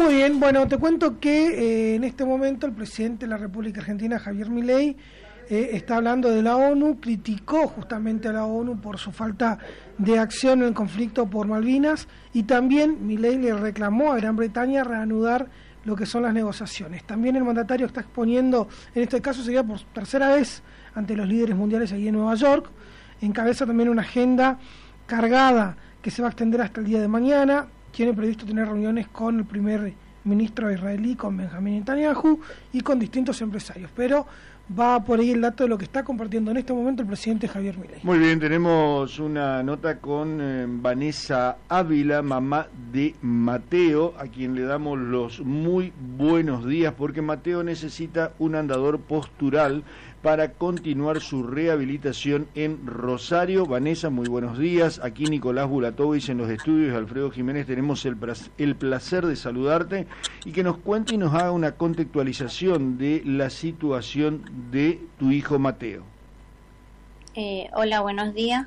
Muy bien, bueno, te cuento que en este momento el presidente de la República Argentina, Javier Milei, está hablando de la ONU, criticó justamente a la ONU por su falta de acción en el conflicto por Malvinas, y también Milei le reclamó a Gran Bretaña reanudar lo que son las negociaciones. También el mandatario está exponiendo, en este caso sería por tercera vez ante los líderes mundiales allí en Nueva York, encabeza también una agenda cargada que se va a extender hasta el día de mañana. Tiene previsto tener reuniones con el primer ministro israelí, con Benjamín Netanyahu, y con distintos empresarios, pero va por ahí el dato de lo que está compartiendo en este momento el presidente Javier Milei. Muy bien, tenemos una nota con Vanessa Ávila, mamá de Mateo, a quien le damos los muy buenos días, porque Mateo necesita un andador postural para continuar su rehabilitación en Rosario. Vanessa, muy buenos días. Aquí Nicolás Bulatovic en los estudios, Alfredo Jiménez. Tenemos el placer de saludarte y que nos cuente y nos haga una contextualización de la situación de tu hijo Mateo. Hola, buenos días.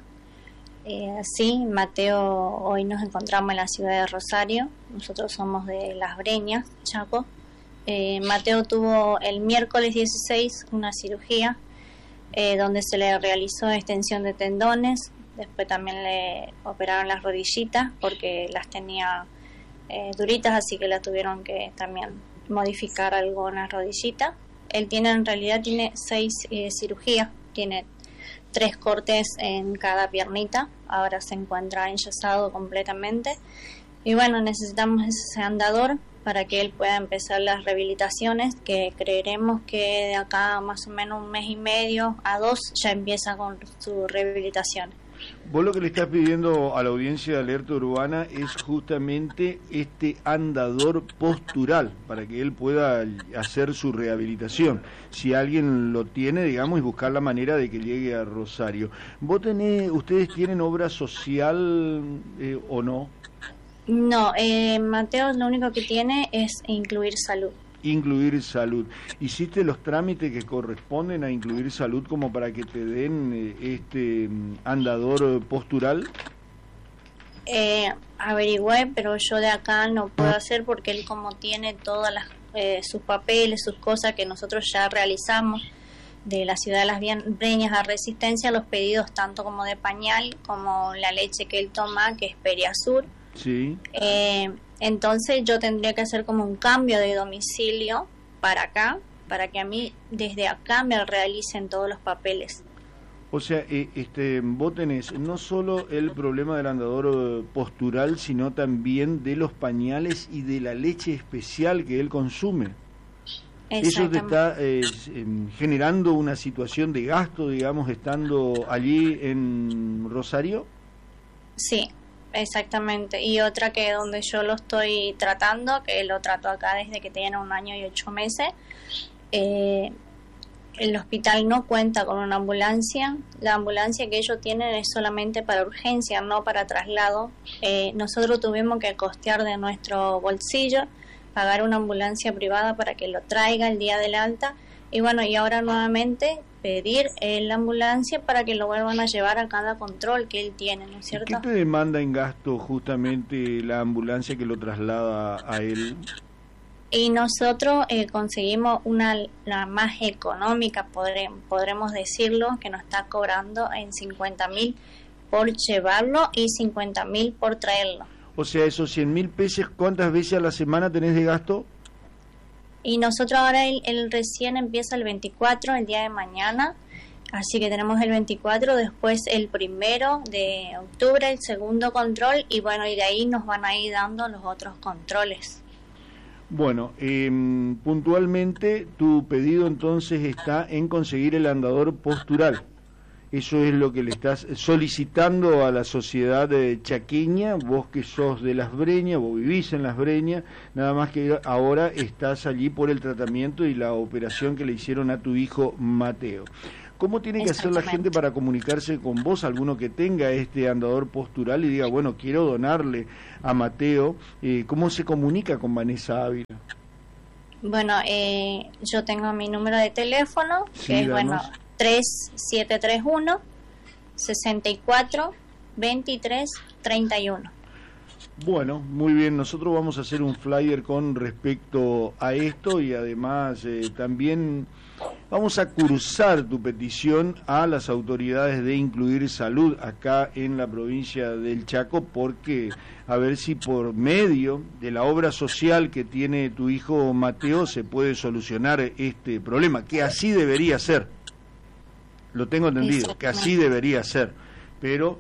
Sí, Mateo, hoy nos encontramos en la ciudad de Rosario. Nosotros somos de Las Breñas, Chaco. Mateo tuvo el miércoles 16 una cirugía donde se le realizó extensión de tendones. Después también le operaron las rodillitas porque las tenía duritas, así que la tuvieron que también modificar algo en las rodillitas. Él en realidad tiene 6 cirugías, tiene 3 cortes en cada piernita, ahora se encuentra enyesado completamente y bueno, necesitamos ese andador para que él pueda empezar las rehabilitaciones, que creeremos que de acá más o menos 1 mes y medio a 2 ya empieza con su rehabilitación. Vos lo que le estás pidiendo a la audiencia de Alerta Urbana es justamente este andador postural para que él pueda hacer su rehabilitación. Si alguien lo tiene, digamos, y buscar la manera de que llegue a Rosario. ¿Ustedes tienen obra social o no? No, Mateo lo único que tiene es incluir salud. Incluir salud. ¿Hiciste los trámites que corresponden a incluir salud como para que te den este andador postural? Averigüé, pero yo de acá no puedo hacer porque él como tiene todas sus papeles, sus cosas que nosotros ya realizamos de la ciudad de Las Breñas a Resistencia, los pedidos tanto como de pañal como la leche que él toma, que es Periasur. Sí. Entonces yo tendría que hacer como un cambio de domicilio para acá, para que a mí desde acá me realicen todos los papeles. O sea, vos tenés no solo el problema del andador postural, sino también de los pañales y de la leche especial que él consume. ¿Eso te está generando una situación de gasto, digamos, estando allí en Rosario? Sí. Exactamente, y otra que donde yo lo estoy tratando, que lo trato acá desde que tiene 1 año y 8 meses, el hospital no cuenta con una ambulancia. La ambulancia que ellos tienen es solamente para urgencia, no para traslado. Nosotros tuvimos que costear de nuestro bolsillo, pagar una ambulancia privada para que lo traiga el día del alta, y bueno, y ahora nuevamente pedir la ambulancia para que lo vuelvan a llevar a cada control que él tiene, ¿no es cierto? ¿Qué te demanda en gasto justamente la ambulancia que lo traslada a él? Y nosotros conseguimos la más económica, podremos decirlo, que nos está cobrando en 50.000 por llevarlo y 50.000 por traerlo. O sea, esos 100.000 pesos, ¿cuántas veces a la semana tenés de gasto? Y nosotros ahora él recién empieza el 24, el día de mañana, así que tenemos el 24, después el 1 de octubre, el segundo control, y bueno, y de ahí nos van a ir dando los otros controles. Bueno, puntualmente tu pedido entonces está en conseguir el andador postural. Eso es lo que le estás solicitando a la sociedad chaqueña, vos que sos de Las Breñas, vos vivís en Las Breñas, nada más que ahora estás allí por el tratamiento y la operación que le hicieron a tu hijo Mateo. ¿Cómo tiene que hacer la gente para comunicarse con vos, alguno que tenga este andador postural y diga, bueno, quiero donarle a Mateo? ¿Cómo se comunica con Vanessa Ávila? Bueno, yo tengo mi número de teléfono, sí, que es, bueno, 3731 64 23 31. Bueno, muy bien, nosotros vamos a hacer un flyer con respecto a esto y además también vamos a cursar tu petición a las autoridades de Incluir Salud acá en la provincia del Chaco, porque a ver si por medio de la obra social que tiene tu hijo Mateo se puede solucionar este problema, que así debería ser. Lo tengo entendido, que así debería ser. Pero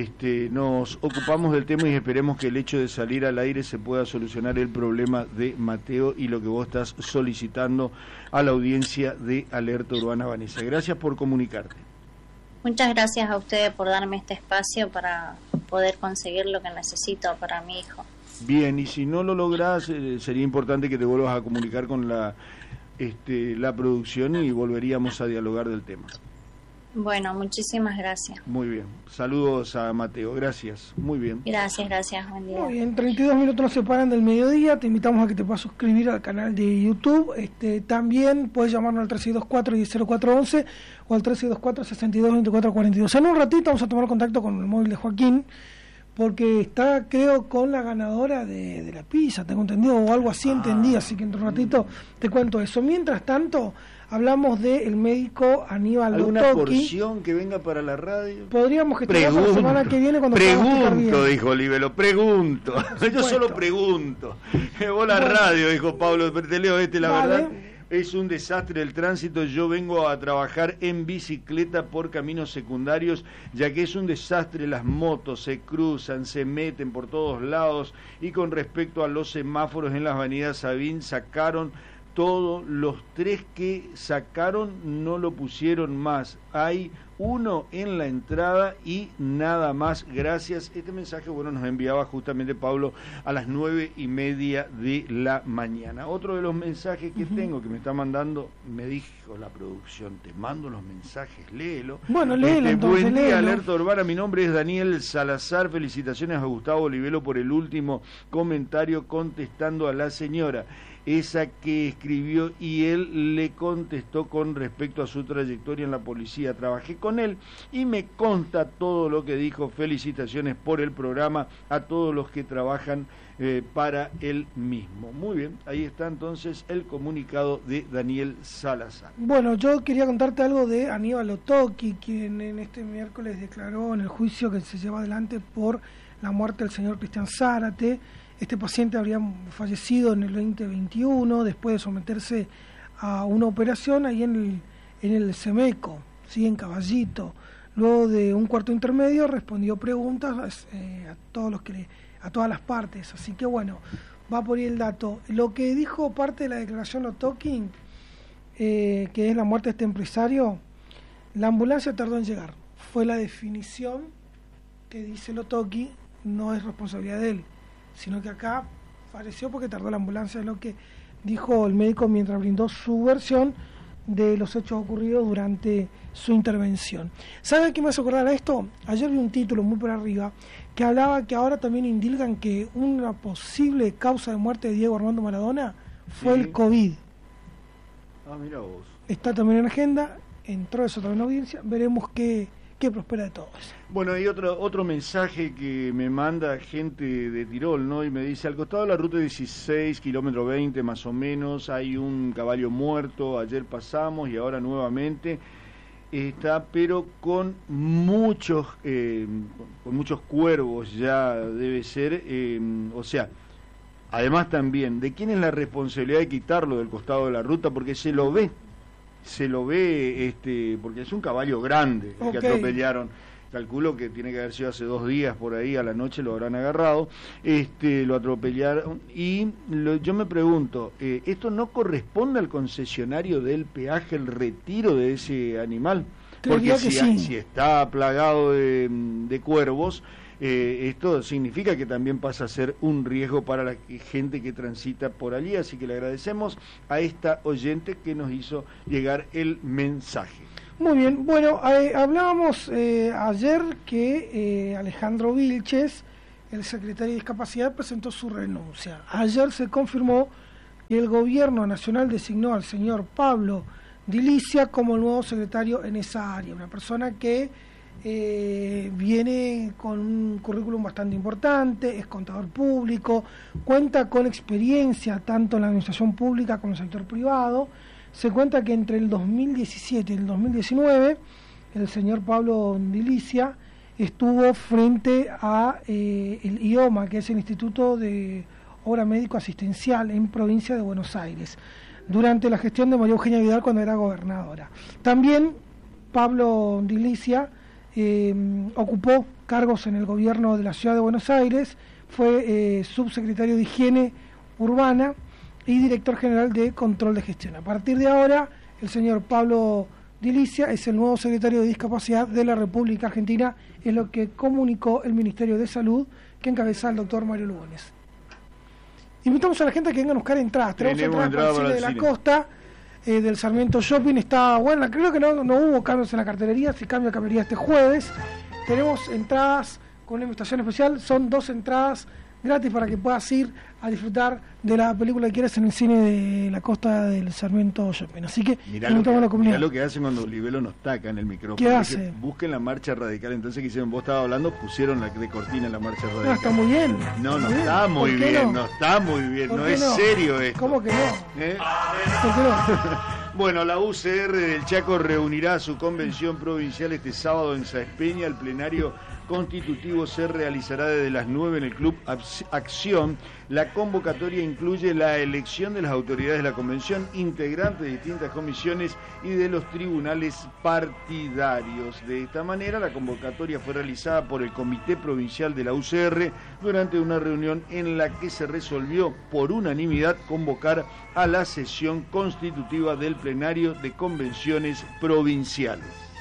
nos ocupamos del tema y esperemos que el hecho de salir al aire se pueda solucionar el problema de Mateo y lo que vos estás solicitando a la audiencia de Alerta Urbana, Vanessa. Gracias por comunicarte. Muchas gracias a ustedes por darme este espacio para poder conseguir lo que necesito para mi hijo. Bien, y si no lo lográs, sería importante que te vuelvas a comunicar con la producción y volveríamos a dialogar del tema. Bueno, muchísimas gracias. Muy bien. Saludos a Mateo. Gracias. Muy bien. Gracias. Buen día. Muy bien, 32 minutos nos separan del mediodía. Te invitamos a que te puedas suscribir al canal de YouTube. También puedes llamarnos al 3624-0411 o al 3624-622442. En un ratito vamos a tomar contacto con el móvil de Joaquín, porque está, creo, con la ganadora de la pizza, tengo entendido, o algo así entendí, así que en un ratito te cuento eso. Mientras tanto, hablamos del médico Aníbal Lotoki. ¿Alguna porción que venga para la radio? Podríamos gestionar la semana que viene cuando Pregunto, dijo Olivelo, pregunto. Yo solo pregunto. Vos la radio, dijo Pablo, te leo la verdad. Es un desastre el tránsito, yo vengo a trabajar en bicicleta por caminos secundarios, ya que es un desastre, las motos se cruzan, se meten por todos lados, y con respecto a los semáforos en las avenidas Sabín, sacaron todos, los 3 que sacaron no lo pusieron más, hay uno en la entrada y nada más. Gracias. Este mensaje, nos enviaba justamente Pablo a las 9:30 de la mañana. Otro de los mensajes que tengo, que me está mandando, me dijo la producción, te mando los mensajes, léelo. Bueno, léelo entonces, buen día, léelo. Alerta Urbana, mi nombre es Daniel Salazar, felicitaciones a Gustavo Olivelo por el último comentario contestando a la señora, esa que escribió, y él le contestó con respecto a su trayectoria en la policía. Trabajé con él y me consta todo lo que dijo. Felicitaciones por el programa a todos los que trabajan para él mismo. Muy bien, ahí está entonces el comunicado de Daniel Salazar. Bueno, yo quería contarte algo de Aníbal Lotoki, quien en este miércoles declaró en el juicio que se lleva adelante por la muerte del señor Cristian Zárate. Este paciente habría fallecido en el 2021 después de someterse a una operación ahí en el Semeco, ¿sí? En Caballito. Luego de un cuarto intermedio respondió preguntas a todas las partes. Así que bueno, va por ahí el dato. Lo que dijo parte de la declaración Lotoki, que es la muerte de este empresario, la ambulancia tardó en llegar. Fue la definición que dice Lotoki, no es responsabilidad de él, sino que acá falleció porque tardó la ambulancia, es lo que dijo el médico mientras brindó su versión de los hechos ocurridos durante su intervención. ¿Sabe qué me hace acordar a esto? Ayer vi un título muy por arriba que hablaba que ahora también indilgan que una posible causa de muerte de Diego Armando Maradona fue el COVID. Mira vos. Está también en agenda, entró eso también en audiencia, veremos qué prospera de todo eso. Bueno, hay otro mensaje que me manda gente de Tirol, ¿no? Y me dice, al costado de la ruta 16, kilómetro 20 más o menos, hay un caballo muerto, ayer pasamos y ahora nuevamente está, pero con muchos cuervos ya debe ser, o sea, además también, ¿de quién es la responsabilidad de quitarlo del costado de la ruta? Porque se lo ve, porque es un caballo grande que atropellaron. Calculo que tiene que haber sido hace 2 días por ahí, a la noche lo habrán agarrado, lo atropellaron, y yo me pregunto, ¿esto no corresponde al concesionario del peaje, el retiro de ese animal? Porque si está plagado de cuervos, esto significa que también pasa a ser un riesgo para la gente que transita por allí, así que le agradecemos a esta oyente que nos hizo llegar el mensaje. Muy bien, bueno, hablábamos ayer que Alejandro Vilches, el secretario de Discapacidad, presentó su renuncia. Ayer se confirmó que el gobierno nacional designó al señor Pablo Dilicia como el nuevo secretario en esa área, una persona que viene con un currículum bastante importante, es contador público, cuenta con experiencia tanto en la administración pública como en el sector privado. Se cuenta que entre el 2017 y el 2019 el señor Pablo Dilicia estuvo frente a el IOMA, que es el Instituto de Obra Médico Asistencial en provincia de Buenos Aires, durante la gestión de María Eugenia Vidal cuando era gobernadora. También Pablo Dilicia ocupó cargos en el gobierno de la ciudad de Buenos Aires, fue subsecretario de Higiene Urbana y director general de Control de Gestión. A partir de ahora, el señor Pablo Dilicia es el nuevo secretario de Discapacidad de la República Argentina, es lo que comunicó el Ministerio de Salud, que encabeza el doctor Mario Lugones. Invitamos a la gente a que vengan a buscar entradas. Tenemos entradas para el cine de la costa, del Sarmiento Shopping, está buena. Creo que no hubo cambios en la cartelería, si cambia cambiaría este jueves. Tenemos entradas con una invitación especial, son 2 entradas gratis para que puedas ir a disfrutar de la película que quieras en el cine de la costa del Sarmiento Shopping. Así que invitamos a la comunidad. Mirá lo que hacen cuando Olivelo nos taca en el micrófono. ¿Qué hace? Busquen la marcha radical. Entonces, que hicieron? Vos estabas hablando, pusieron la de cortina en la marcha radical. No, está muy bien. No está muy bien, no está muy bien. No es serio esto. ¿Cómo que no? ¿Por qué no? Bueno, la UCR del Chaco reunirá su convención provincial este sábado en Sáenz Peña. El plenario constitutivo se realizará desde las 9 en el Club Acción. La convocatoria incluye la elección de las autoridades de la convención, integrantes de distintas comisiones y de los tribunales partidarios. De esta manera, la convocatoria fue realizada por el Comité Provincial de la UCR durante una reunión en la que se resolvió por unanimidad convocar a la sesión constitutiva del plenario de convenciones provinciales.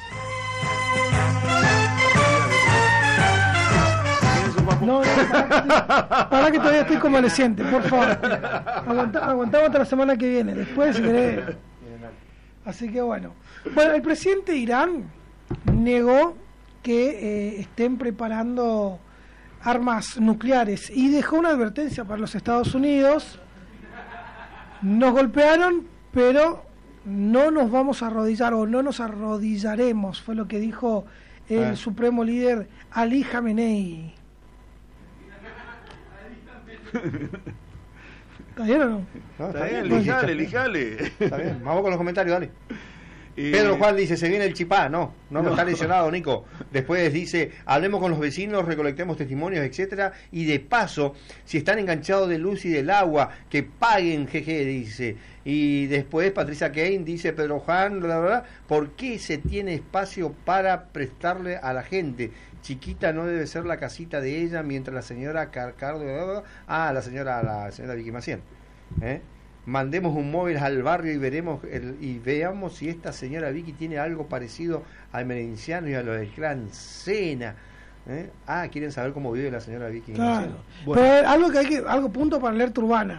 No, para que todavía estoy convaleciente, por favor. Aguantamos hasta la semana que viene, después si querés. Así que bueno. Bueno, el presidente de Irán negó que estén preparando armas nucleares y dejó una advertencia para los Estados Unidos. Nos golpearon, pero no nos vamos a arrodillar o no nos arrodillaremos, fue lo que dijo el supremo líder Ali Khamenei. ¿Está bien o no? Está bien, lijale. Está bien, vamos con los comentarios, dale. Pedro Juan dice, se viene el chipá, no está lesionado, Nico. Después dice, hablemos con los vecinos, recolectemos testimonios, etcétera, y de paso, si están enganchados de luz y del agua, que paguen, jeje, dice. Y después Patricia Kane dice, Pedro Juan, bla, bla, bla, ¿por qué se tiene espacio para prestarle a la gente? Chiquita no debe ser la casita de ella, mientras la señora Carcardo, la señora Vicky Maciel, mandemos un móvil al barrio y veamos si esta señora Vicky tiene algo parecido al Merenciano y a lo del clan Sena. Quieren saber cómo vive la señora Vicky. Claro. Bueno. Pero algo punto para Alerta Urbana.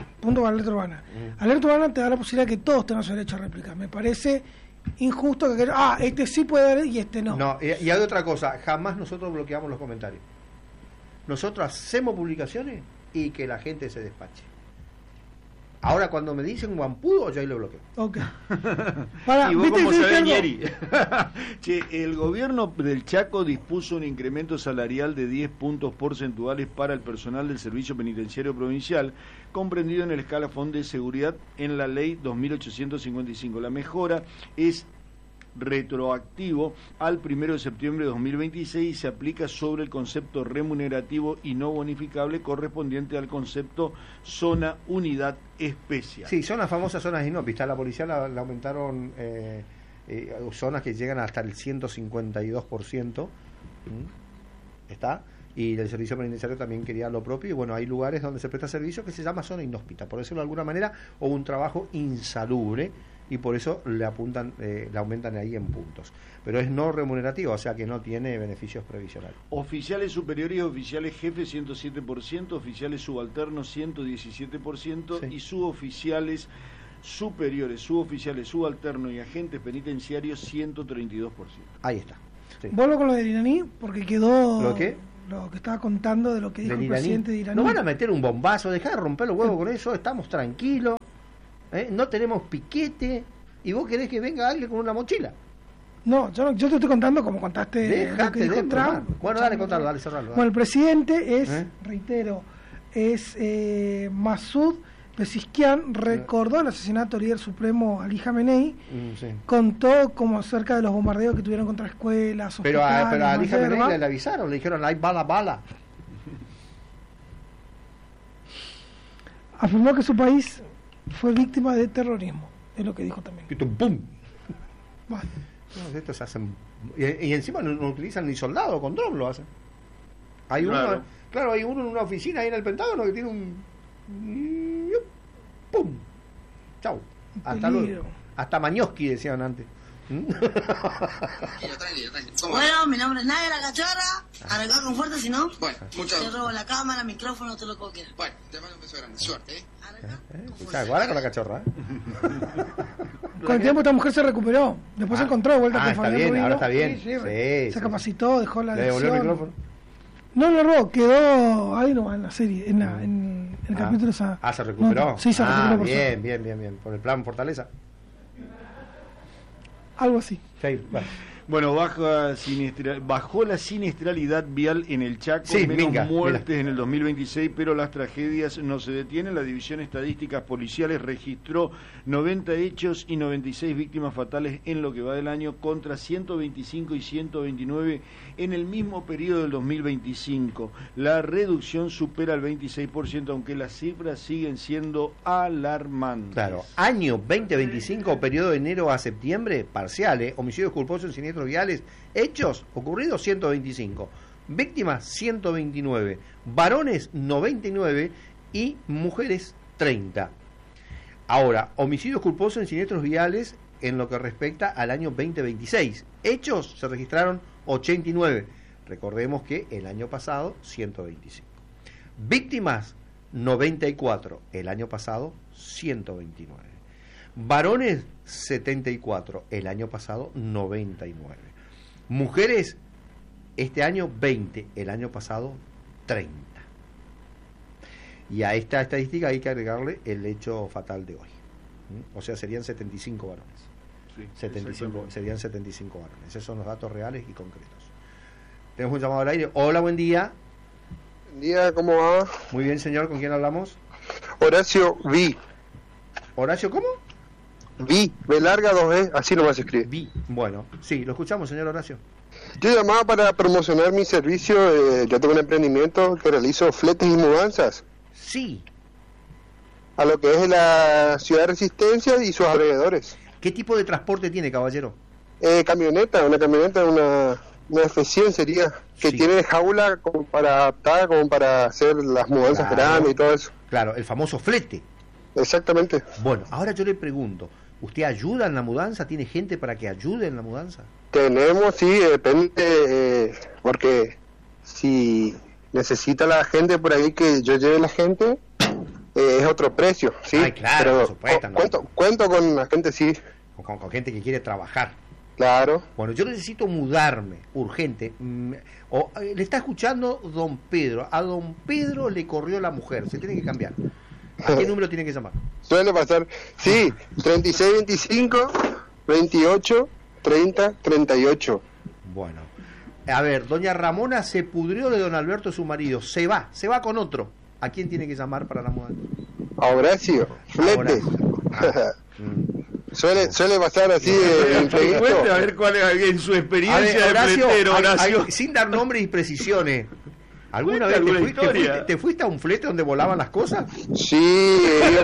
Alerta Urbana te da la posibilidad de que todos tengan derecho a réplica. Me parece injusto que este sí puede dar y este no. No, y hay otra cosa, jamás nosotros bloqueamos los comentarios. Nosotros hacemos publicaciones y que la gente se despache. Ahora cuando me dicen guampudo, yo ahí lo bloqueo. Ok. ¿Y vos cómo sabés, Ñeri? Che, el gobierno del Chaco dispuso un incremento salarial de 10 puntos porcentuales para el personal del Servicio Penitenciario Provincial, comprendido en el escalafón de seguridad en la Ley 2855. La mejora es retroactivo al 1 de septiembre de 2026 y se aplica sobre el concepto remunerativo y no bonificable correspondiente al concepto zona unidad especial. Sí, son las famosas zonas inhóspitas. La policía la aumentaron zonas que llegan hasta el 152%. ¿Está? Y el servicio penitenciario también quería lo propio, y bueno, hay lugares donde se presta servicio que se llama zona inhóspita, por decirlo de alguna manera, o un trabajo insalubre, y por eso le aumentan ahí en puntos. Pero es no remunerativo, o sea que no tiene beneficios previsionales. Oficiales superiores y oficiales jefes 107%, oficiales subalternos 117%, sí. Y suboficiales superiores, suboficiales, subalternos y agentes penitenciarios 132%. Ahí está. Sí. Vuelvo con lo de Iraní, porque quedó... ¿Lo qué? Lo que estaba contando de lo que dijo el presidente de Iraní. No van a meter un bombazo, dejá de romper los huevos con eso, estamos tranquilos, no tenemos piquete, y vos querés que venga alguien con una mochila. No, yo te estoy contando como contaste lo que dijo Trump. Bueno, dale, contalo, dale, cerralo. Bueno, el presidente es, reitero, es Masoud Pezeshkian, recordó el asesinato del líder supremo Ali Khamenei, contó como acerca de los bombardeos que tuvieron contra escuelas, pero a Ali Khamenei le avisaron, le dijeron, hay bala. Afirmó que su país fue víctima de terrorismo, es lo que dijo también. ¡Pum! Bueno. No, estos hacen, y encima no utilizan ni soldados, con dron lo hacen. Hay uno, claro, hay uno en una oficina ahí en el Pentágono que tiene un ¡pum! Chau. Hasta Mañoski decían antes. Bueno, mi nombre es Nadia la Cachorra. Arreglar con fuerte, si no. Bueno, muchas gracias. Te robo la cámara, micrófono, todo lo que quieras. Bueno, te mando un beso grande. Suerte, Guarda con la cachorra, Con el tiempo esta mujer se recuperó. Después se encontró de vuelta con está bien, Ruido. ahora está bien. Se capacitó, dejó la ¿Le devolvió el micrófono? No lo robó, quedó ahí nomás en la serie, en el capítulo. ¿Se recuperó? No, sí, se recuperó. Bien. Por el plan Fortaleza. Algo así. Sí, bueno, bajó la siniestralidad vial en el Chaco, menos muertes en el 2026, pero las tragedias no se detienen. La División Estadísticas Policiales registró 90 hechos y 96 víctimas fatales en lo que va del año, contra 125 y 129 en el mismo periodo del 2025. La reducción supera el 26%, aunque las cifras siguen siendo alarmantes. Claro, año 2025, periodo de enero a septiembre, parcial, homicidios culposos en siniestros viales, hechos ocurridos 125, víctimas 129, varones 99 y mujeres 30. Ahora, homicidios culposos en siniestros viales en lo que respecta al año 2026, hechos se registraron 89, recordemos que el año pasado 125, víctimas 94, el año pasado 129, varones 74, el año pasado 99, mujeres este año 20, el año pasado 30. Y a esta estadística hay que agregarle el hecho fatal de hoy. O sea, serían 75 varones. Sí, serían 75 varones. Esos son los datos reales y concretos. Tenemos un llamado al aire. Hola, buen día. Buen día, ¿cómo va? Muy bien, señor. ¿Con quién hablamos? Horacio Vi. ¿Horacio cómo? Vi, B larga 2E, así nomás se escribe. Vi. Bueno, sí, lo escuchamos, señor Horacio. Yo llamaba para promocionar mi servicio. Yo tengo un emprendimiento que realizo fletes y mudanzas. Sí. A lo que es la ciudad de Resistencia y sus alrededores. ¿Qué tipo de transporte tiene, caballero? Camioneta, una F100 sería, que tiene jaula como para adaptar, como para hacer las mudanzas grandes y todo eso. Claro, el famoso flete. Exactamente. Bueno, ahora yo le pregunto, ¿usted ayuda en la mudanza? ¿Tiene gente para que ayude en la mudanza? Tenemos, sí, depende, porque si necesita la gente por ahí que yo lleve la gente, es otro precio, ¿sí? Ay, claro, pero por supuesto. Cuento con la gente, sí. Con gente que quiere trabajar. Claro. Bueno, yo necesito mudarme, urgente. Le está escuchando don Pedro. A don Pedro le corrió la mujer, se tiene que cambiar. ¿A qué número tiene que llamar? Suele pasar, sí, 3625 28 30 38. Bueno, a ver, doña Ramona se pudrió de don Alberto, su marido. Se va con otro. ¿A quién tiene que llamar para la mudanza? A Horacio, flete. Suele pasar así de imprevisto. A ver cuál es en su experiencia Horacio, de fletero, Horacio. Sin dar nombres y precisiones. ¿Alguna vez te fuiste a un flete donde volaban las cosas? Sí,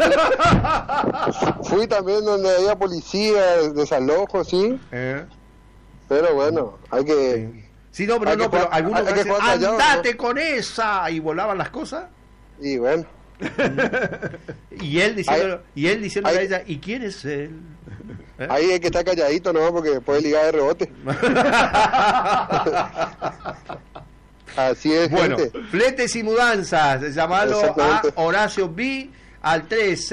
fui también donde había policía, desalojo, sí. Pero bueno, hay que... Sí, no, pero algunos dicen, andate con esa, y volaban las cosas. Y bueno. y él diciendo a ella, ¿y quién es él? Ahí hay que estar calladito, ¿no? Porque puede ligar de rebote. Así es, bueno, gente. Fletes y mudanzas, llamalo a Horacio B al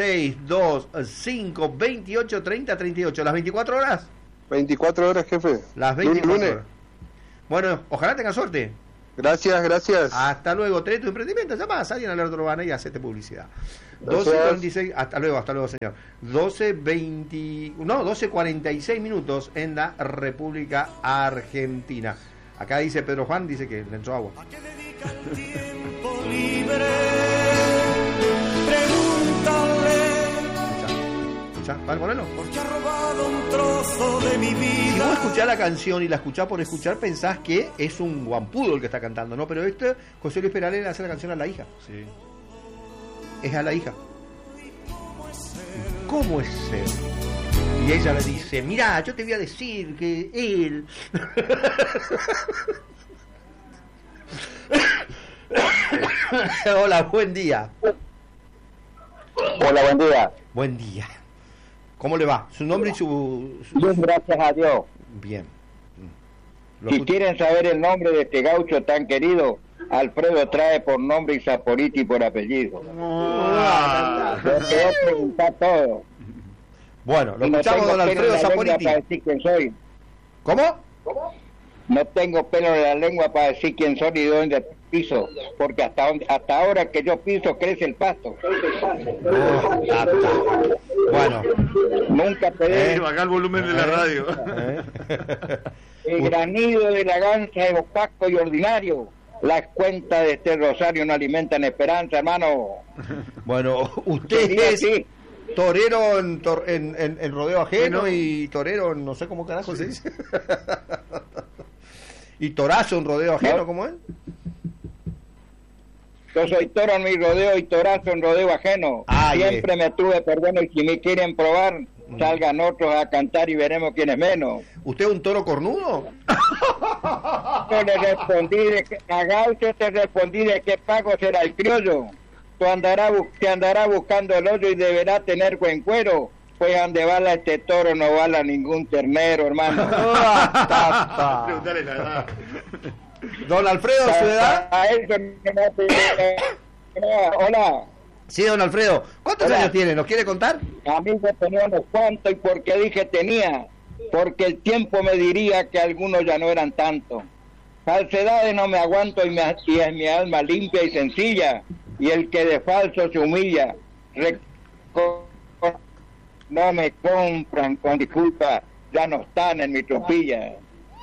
3625 28 30 38. ¿Las 24 horas? 24 horas, jefe. Las 24 lunes. horas. Bueno, ojalá tenga suerte. Gracias. Hasta luego. Tenés tu emprendimiento, llamás a alguien Alerta Urbana y hacete publicidad. 12:46, hasta luego, señor. 12:46 minutos en la República Argentina. Acá dice Pedro Juan, dice que le entró agua. ¿A qué dedica el tiempo libre? Pregúntale. ¿Escuchá? ¿Vale, ponelo? Porque ha robado un trozo de mi Si vida. vos escuchás la canción y la escuchás por escuchar, pensás que es un guampudo el que está cantando, ¿no? Pero José Luis Perales le hace la canción a la hija. Sí. Es a la hija. ¿Cómo es él? Y ella le dice, mirá, yo te voy a decir que él... Hola, buen día. Hola, buen día. Buen día. ¿Cómo le va? Su nombre y su... Bien, gracias a Dios. Bien. Si quieren saber el nombre de este gaucho tan querido, Alfredo trae por nombre y Zaporiti por apellido. Yo te voy a preguntar todo. Bueno, lo Y no escuchamos, tengo don pelo Alfredo en la lengua Zaporiti. para decir quién soy. ¿Cómo? No tengo pelo en la lengua para decir quién soy y dónde piso, porque hasta ahora que yo piso crece el pasto. Bueno. Nunca te Bajar el volumen de la radio. El granido de la ganza es opaco y ordinario. Las cuentas de este rosario no alimentan esperanza, hermano. Bueno, usted Sería es así. torero en rodeo ajeno y torero en no sé cómo carajo se dice. Y torazo en rodeo ajeno, ¿No? ¿cómo es? Yo soy toro en mi rodeo y torazo en rodeo ajeno. Siempre me tuve perdón y si me quieren probar, salgan otros a cantar y veremos quién es menos. ¿Usted es un toro cornudo? Yo le respondí a Gaucho te respondí de qué pago será el criollo. Te andará buscando el hoyo y deberá tener buen cuero. Pues donde bala este toro no bala ningún ternero, hermano. Preguntale la edad. Don Alfredo, ¿su edad? A eso hola. Sí, don Alfredo. ¿Cuántos Hola. años tiene? ¿Nos quiere contar? A mí me tenía unos cuantos y porque dije tenía, porque el tiempo me diría que algunos ya no eran tantos. Falsedades no me aguanto y es mi alma limpia y sencilla, y el que de falso se humilla, no me compran con disculpa, ya no están en mi tropilla.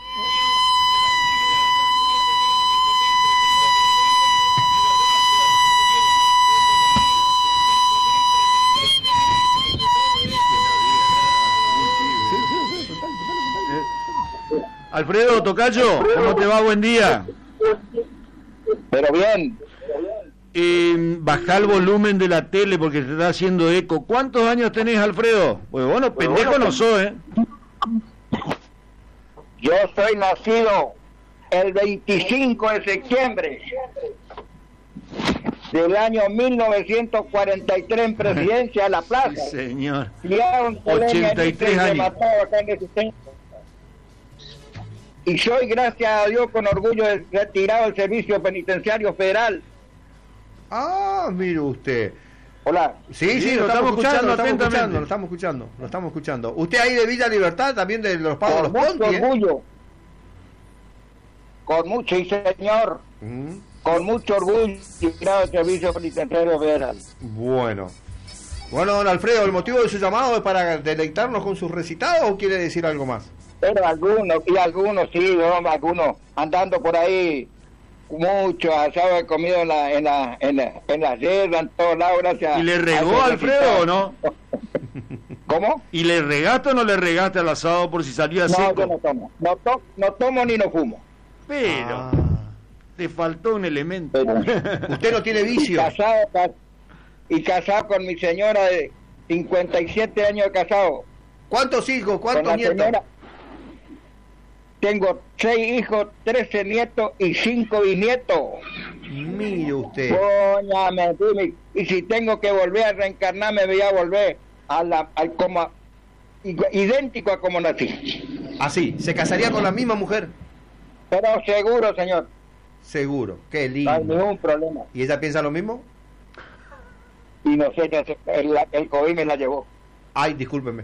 Alfredo, tocayo, ¿cómo te va? Buen día. Pero bien. Bajá el volumen de la tele porque te está haciendo eco. ¿Cuántos años tenés, Alfredo? Pues bueno, pendejo no sos, ¿eh? Yo soy nacido el 25 de septiembre del año 1943 en Presidencia de la Plaza. Sí, señor. Criaron 83 años. matado acá en Resistencia. Y soy, gracias a Dios, con orgullo retirado del Servicio Penitenciario Federal. Ah, mire usted. Hola. Sí, lo estamos escuchando. ¿Usted ahí de Villa Libertad, también de los Pagos de Con los mucho Ponti? orgullo. Con mucho, sí, señor. Con mucho orgullo, retirado del Servicio Penitenciario Federal. Bueno, don Alfredo, ¿el motivo de su llamado es para deleitarnos con sus recitados o quiere decir algo más? Pero algunos sí, ¿no? Algunos andando por ahí, mucho asado he comido en la sierra, en todos lados, gracias. ¿Y le regó, Alfredo, o no? ¿Cómo? ¿Y le regaste o no le regaste al asado por si salía No, seco? yo no tomo. No tomo ni no fumo. Pero te faltó un elemento. Usted no tiene vicio. Casado con mi señora de 57 años de casado. ¿Cuántos hijos? ¿Cuántos Con la nietos? señora, tengo 6 hijos, 13 nietos y 5 bisnietos. Mire usted. Coña, y si tengo que volver a reencarnar, me voy a volver idéntico a como nací. Así, ¿se casaría con la misma mujer? Pero seguro, señor. Seguro, qué No lindo. hay ningún problema. ¿Y ella piensa lo mismo? Y no sé, el COVID me la llevó. Ay, discúlpeme.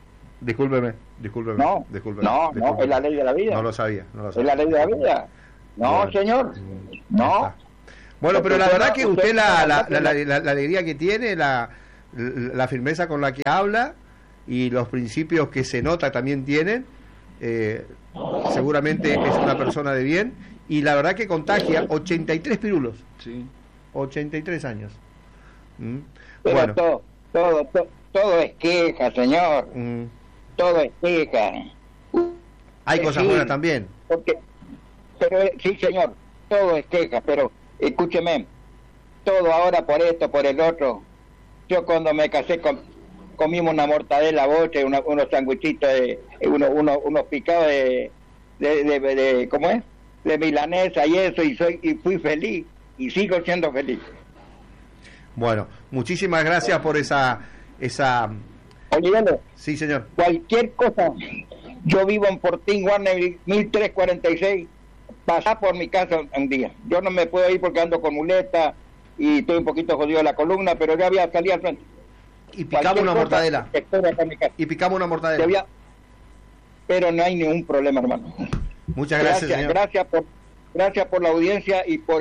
No, es la ley de la vida. No lo sabía. Es la ley de la vida. No, señor. No. Bueno, pero la verdad que usted la alegría que tiene, la firmeza con la que habla y los principios que se nota también tienen, seguramente es una persona de bien, y la verdad que contagia 83 pirulos. Sí. 83 años. Pero Bueno. todo es queja, señor. Todo es queja. Hay cosas Sí, buenas también. Pero sí, señor, todo es queja, pero escúcheme, todo ahora por esto, por el otro. Yo cuando me casé comimos una mortadela boche, unos sanguichitos, unos picados de ¿cómo es? De milanesa y eso, y fui feliz, y sigo siendo feliz. Bueno, muchísimas gracias por esa... Oye, Sí, señor. cualquier cosa, yo vivo en Fortín, Warner, 1346, pasá por mi casa un día. Yo no me puedo ir porque ando con muleta y estoy un poquito jodido de la columna, pero ya había salido al frente. Y picamos una mortadela. Estoy acá en mi casa. Y picamos una mortadela. Pero no hay ningún problema, hermano. Muchas gracias, señor. Gracias por la audiencia y por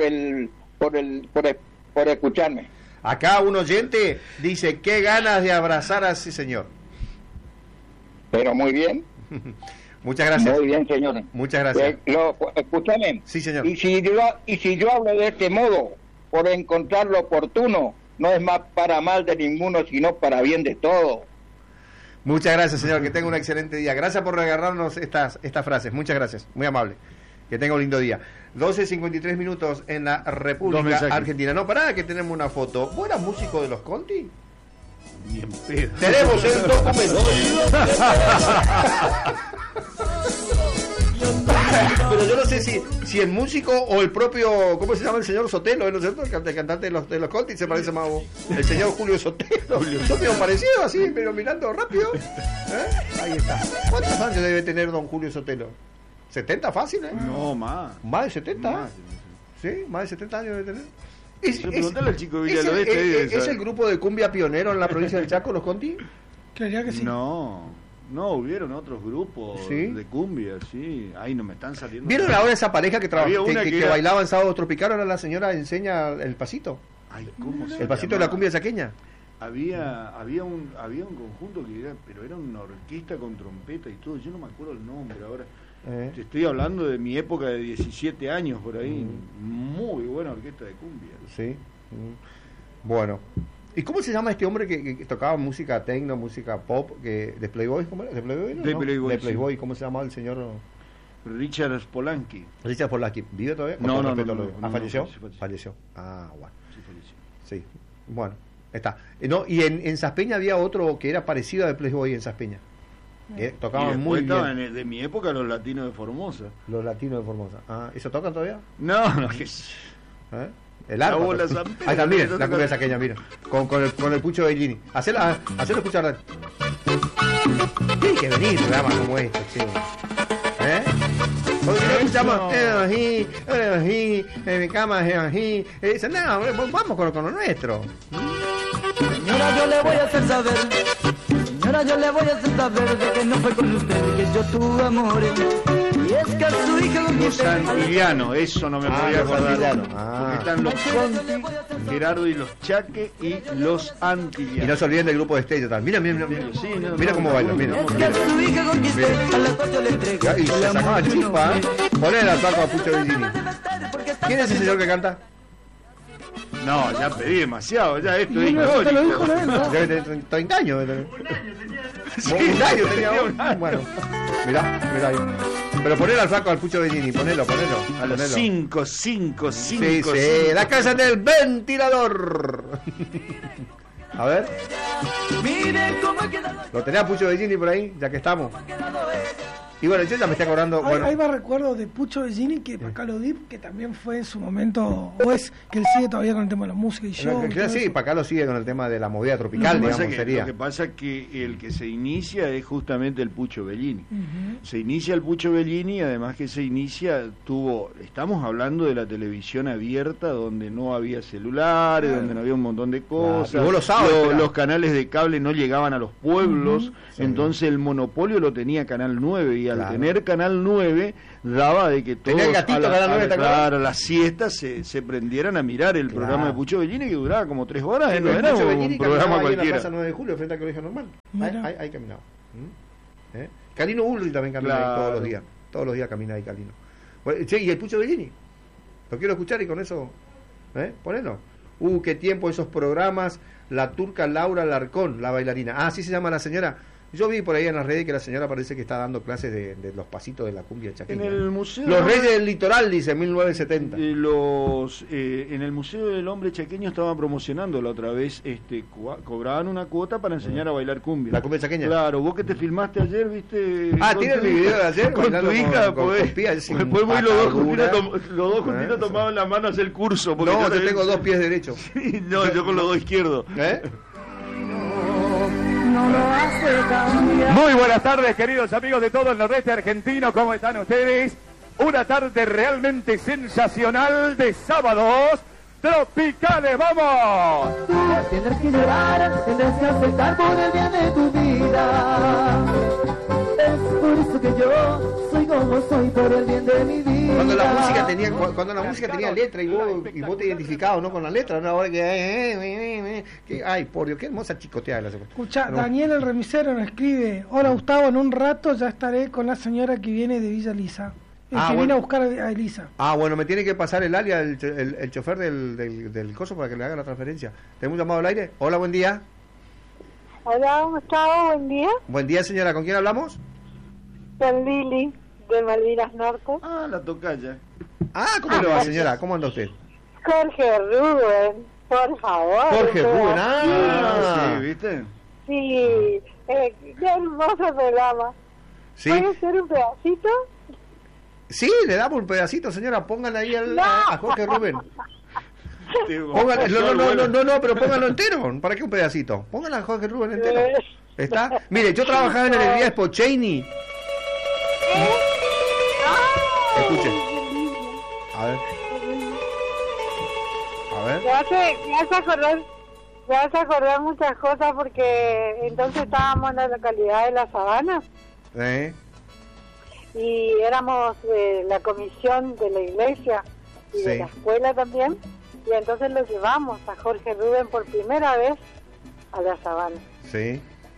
escucharme. Acá un oyente dice, qué ganas de abrazar a ese señor. Pero muy bien. Muchas gracias. Muy bien, señor. Muchas gracias. Escúchame. Sí, señor. Y si yo hablo de este modo, por encontrar lo oportuno, no es más para mal de ninguno, sino para bien de todos. Muchas gracias, señor. Que tenga un excelente día. Gracias por regalarnos estas frases. Muchas gracias. Muy amable. Que tenga un lindo día. 12:53 minutos en la República Argentina. No, pará, que tenemos una foto. ¿Vos eras músico de los Conti? Bien pedo. Tenemos el documento. Pero yo no sé si el músico o el propio, ¿cómo se llama el señor Sotelo? ¿No es cierto? El cantante de los Conti se parece más a vos. El señor Julio Sotelo. Yo me parecido así, pero mirando rápido. Ahí está. ¿Cuántos años debe tener don Julio Sotelo? 70 fácil, ¿eh? No, más. ¿Más de 70? Más. Sí, más de 70 años debe tener. Preguntale al chico de Villa del Oeste. ¿Es el grupo de cumbia pionero en la provincia del Chaco, los Conti? Creería que sí. No, hubieron otros grupos ¿Sí? de cumbia, sí. Ahí no me están saliendo. ¿Vieron ahora esa pareja que que bailaba en Sábado Tropical? Ahora la señora enseña el pasito. Ay, ¿cómo se El pasito de llamaba? la cumbia chaqueña. Había un conjunto que era una orquesta con trompeta y todo. Yo no me acuerdo el nombre ahora. Te estoy hablando de mi época de 17 años por ahí. Muy buena orquesta de cumbia. Sí. Bueno. ¿Y cómo se llama este hombre que tocaba música techno, música pop, de Playboy? ¿Cómo era? ¿De Playboy? No, de ¿no? Playboy. De Playboy. Sí. ¿Cómo se llamaba el señor? Richard Polanski. Richard Polanski. ¿Vive todavía? No, ¿Falleció? Falleció. Falleció. Ah, bueno. Sí, falleció. Sí. Bueno, está. No, y en Saspeña había otro que era parecido a de Playboy en Saspeña. Tocaban muy bien. Estaban de mi época los latinos de Formosa. Los latinos de Formosa. Ah, ¿eso tocan todavía? No. El arpa. La bola Ahí zampera. está, miren, la cumbia saqueña, mira. Con el Pucho Bellini. Hacelo escuchar. Tiene que venir programas como este, chico. Porque si no escuchamos en mi cama, no, vamos con lo nuestro. Señora, yo le voy a hacer saber. Señora, yo le voy a hacer saber de que no fue con usted que yo tuve amores. Y es que a su hija Los Santilianos, eso no me podía los acordar. Santilianos. Porque están los Conti, Gerardo y los Chaque y los Antilianos. Y no se olviden del grupo de Estella también. Mira. Sí, Mira cómo bailan, mira. es que a su hija conquisté, a la cual yo le entregué. Y se sacaba chispa, Ponle la saco a Pucho Bellini. ¿Quién es ese señor que canta? No, ya pedí demasiado, ya esto es No, te lo dijo histórico. él, ¿no? Debe tener 30 años. Un año tenía. Bueno, mirá ahí. Pero ponelo al flaco al Pucho Bellini, ponelo. A los 5, Sí, la casa del ventilador. A ver. Mire cómo ha quedado. ¿Lo tenés Pucho Bellini por ahí? Ya que estamos. Y bueno, yo ya me estoy acordando. Bueno, Ahí va recuerdo de Pucho Bellini, que Pacalo Dip, que también fue en su momento, o es que él sigue todavía con el tema de la música y show. sí, Pacalo sigue con el tema de la movida tropical, digamos, sería. Lo que pasa es que el que se inicia es justamente el Pucho Bellini. Se inicia el Pucho Bellini, además que se inicia, estamos hablando de la televisión abierta, donde no había celulares, donde no había un montón de cosas. Y vos lo sabes, los canales de cable no llegaban a los pueblos, entonces el monopolio lo tenía Canal 9 y al tener Canal 9 daba de que todos a las siestas se prendieran a mirar el programa de Pucho Bellini, que duraba como 3 horas, no era Pucho un Bellini programa cualquiera. En la cualquiera. Plaza 9 de Julio, frente al Colegio Normal. Ahí caminaba. Calino Ulrich también camina ahí todos los días camina ahí Calino. Bueno, che, y el Pucho Bellini, lo quiero escuchar y con eso, ponelo. Qué tiempo esos programas. La turca Laura Larcón, la bailarina. Así se llama la señora. Yo vi por ahí en las redes que la señora parece que está dando clases de los pasitos de la cumbia chaqueña. En el museo, Los Reyes del Litoral, dice, 1970. En el Museo del Hombre Chaqueño estaban promocionando la otra vez, cobraban una cuota para enseñar a bailar cumbia. ¿La cumbia chaqueña? Claro, vos que te filmaste ayer, viste. ¿Tienes mi video de ayer? Con tu hija, después voy los dos juntitos tomaban la mano a hacer el curso. No, yo tengo 2 pies derechos. No, yo con los 2 izquierdos. Muy buenas tardes, queridos amigos de todo el nordeste argentino. ¿Cómo están ustedes? Una tarde realmente sensacional de sábados tropicales. ¡Vamos! Tienes que llorar, tendrás que aceptar por el bien de tu vida. Es por eso que yo soy como soy, por el bien de mi vida. Cuando la música tenía letra y vos te identificabas, ¿no? Con la letra, ¿no? Ahora que ay, por Dios, qué hermosa chicoteada la segunda. Escucha, Daniel el remisero nos escribe: hola Gustavo, en un rato ya estaré con la señora que viene de Villa Elisa. Viene a buscar a Elisa. Bueno, me tiene que pasar el alias, el chofer del coso para que le haga la transferencia. ¿Tenemos un llamado al aire? Hola, buen día. Hola, Gustavo, buen día. Buen día, señora. ¿Con quién hablamos? Con Lili, de Malvinas Norte. La tocaya. ¿Cómo le va, señora? ¿Cómo anda usted? Jorge Rubén, por favor. Jorge Rubén, sí, ¿viste? Sí, qué hermoso programa. ¿Sí? ¿Puede ser un pedacito? Sí, le damos un pedacito, señora. Pónganle ahí a Jorge Rubén. No, pero pónganlo entero. ¿Para qué un pedacito? Pónganlo a Jorge Rubén entero. ¿Está? Mire, yo trabajaba en el Expo Cheney. Escuche. A ver. Me hace acordar muchas cosas porque entonces estábamos en la localidad de La Sabana. Y éramos de la comisión de la iglesia y de la escuela también, y entonces lo llevamos a Jorge Rubén por primera vez a La Sabana. Sí.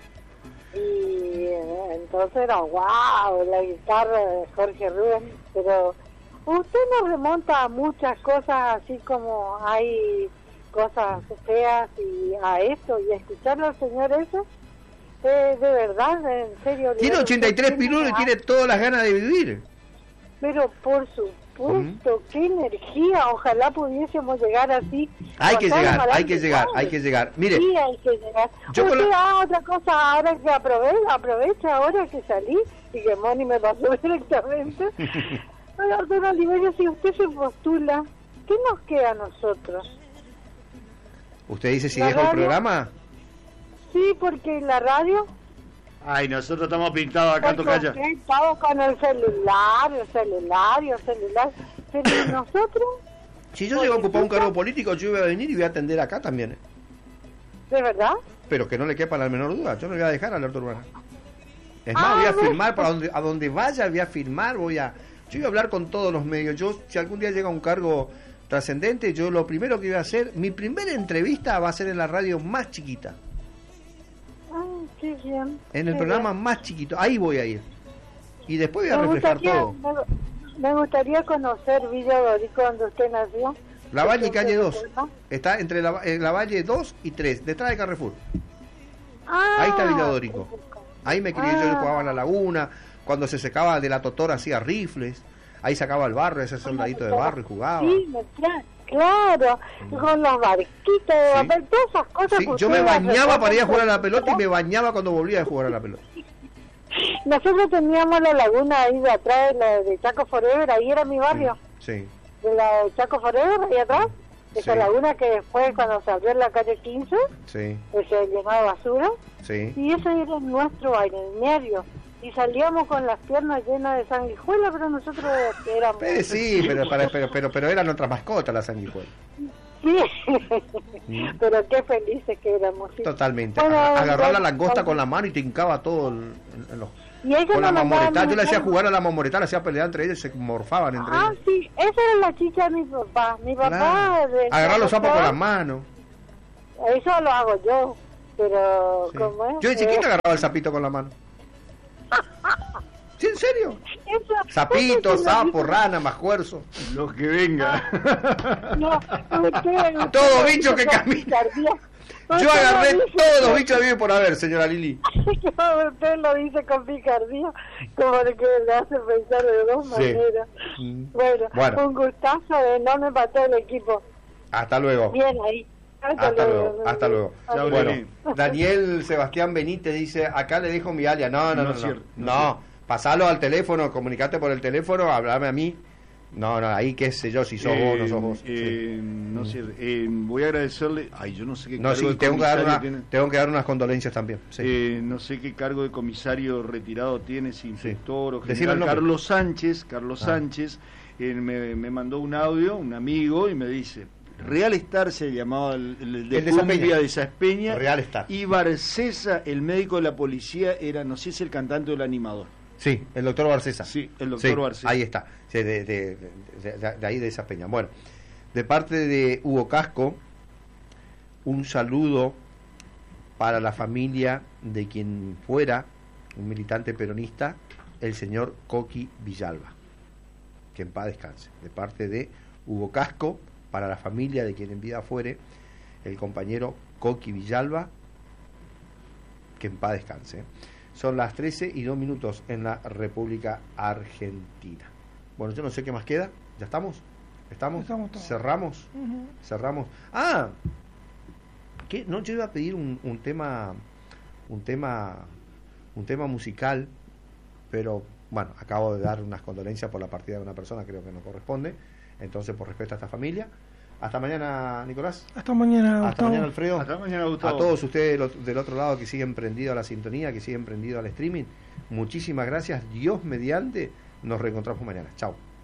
Y entonces era wow, la guitarra de Jorge Rubén, pero usted nos remonta a muchas cosas, así como hay cosas feas y a eso, y a escucharlo al señor eso. De verdad, en serio. Tiene 83 pirulos y tiene todas las ganas de vivir. Pero por supuesto, qué energía. Ojalá pudiésemos llegar así. Hay que llegar. Mire. Sí, hay que llegar. Otra cosa, ahora que aprovecha ahora que salí y que Moni me pasó directamente. Don Oliverio, si usted se postula, ¿qué nos queda a nosotros? ¿Usted dice si dejo el programa? Sí, porque la radio... Ay, nosotros estamos pintados acá, tocaya. Estamos con el celular. Pero nosotros... Si yo llego a ocupar un cargo político, yo voy a venir y voy a atender acá también. ¿De verdad? Pero que no le quepa la menor duda, yo no le voy a dejar a Alerta Urbana. Es más, voy a firmar, a donde vaya voy a firmar, yo voy a hablar con todos los medios. Yo, si algún día llega un cargo trascendente, yo lo primero que voy a hacer, mi primera entrevista va a ser en la radio más chiquita. Qué bien. En el programa más chiquito, ahí voy a ir. Y después voy a reflejar todo. Me gustaría conocer Villa Dorico, donde usted nació. La Valle, calle 2. Está entre la Valle 2 y 3, detrás de Carrefour. Ahí está Villa Dorico. Ahí me crié, yo jugaba en la laguna. Cuando se secaba de la totora hacía rifles. Ahí sacaba el barro, ese soldadito de barro y jugaba. Sí, claro, con los barquitos, todas esas cosas. Sí, yo me bañaba para ir a jugar a la pelota y me bañaba cuando volvía a jugar a la pelota. Nosotros teníamos la laguna ahí de atrás, de Chaco Forever, ahí era mi barrio. Sí. De la de Chaco Forever, ahí atrás. Esa laguna que después, cuando se abrió en la calle 15, se llenó de basura. Sí. Y ese era nuestro balneario. Y salíamos con las piernas llenas de sanguijuela, pero nosotros éramos... Sí, pero eran otras mascotas las sanguijuelas. Sí, pero qué felices que éramos. Sí. Totalmente. Bueno, Agarraba la bueno, langosta con la mano y te hincaba todo en los... Y ella con la no mandaba mamoretá. Yo le hacía nada. jugar a la mamoretá, le hacía pelear entre ellos y se morfaban entre Ah, ellos. sí, esa era la chicha de mi papá. Mi papá... Claro. Agarrar los sapos con las manos. Eso lo hago yo, pero... Sí. ¿cómo es? Yo de chiquita agarraba el sapito con la mano. ¿Sí, en serio? Sapito, eso sapo, rana, majuerzo. Lo que venga. No, usted Todo bicho que camina. Yo agarré todos los bichos de viven por haber, señora Lili. Usted lo dice con picardía, como de que le hace pensar de dos maneras. Bueno, un gustazo enorme para todo el equipo. Hasta luego. Bien ahí. Hasta luego, hasta luego. Chao, Bueno, Lili. Daniel Sebastián Benítez dice, acá le dejo mi alias. No, pasalo al teléfono, comunicate por el teléfono, hablame a mí. No, ahí qué sé yo, si sos vos o no sos vos. No sé, voy a agradecerle. Ay, yo no sé qué No, cargo sí, de tengo comisario tiene. que dar unas condolencias también. Sí. No sé qué cargo de comisario retirado tiene, si inspector o Decime el general. nombre. Carlos Sánchez, me mandó un audio, un amigo, y me dice: Real Star se llamaba el de cumbia de Saspeña. Real Star. Y Barcesa, el médico de la policía, era, no sé si el cantante o el animador. Sí, el doctor Barcesa. Sí, el doctor Barcesa. Ahí está, sí, de ahí de esa peña. Bueno, de parte de Hugo Casco, un saludo para la familia de quien fuera un militante peronista, el señor Coqui Villalba. Que en paz descanse. De parte de Hugo Casco, para la familia de quien en vida fuere, el compañero Coqui Villalba, que en paz descanse. Son las 13:02 en la República Argentina. Bueno, yo no sé qué más queda. ¿Ya estamos? ¿Estamos todos. ¿Cerramos? Cerramos. Ah, ¿qué? No, yo iba a pedir un tema musical, pero bueno, acabo de dar unas condolencias por la partida de una persona, creo que no corresponde. Entonces, por respeto a esta familia. Hasta mañana, Nicolás. Hasta mañana, Gustavo. Hasta mañana, Alfredo. Hasta mañana, Gustavo. A todos ustedes del otro lado que siguen prendidos a la sintonía, que siguen prendidos al streaming, muchísimas gracias. Dios mediante, nos reencontramos mañana. Chao.